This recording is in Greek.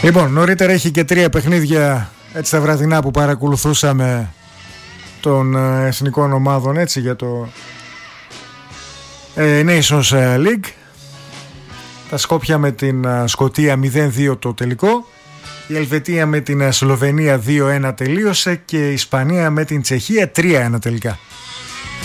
Λοιπόν, νωρίτερα έχει και 3 παιχνίδια έτσι τα βραδινά που παρακολουθούσαμε των εθνικών ομάδων έτσι για το Nations League. Τα Σκόπια με την Σκωτία 0-2 το τελικό, η Ελβετία με την Σλοβενία 2-1 τελείωσε και η Ισπανία με την Τσεχία 3-1 τελικά.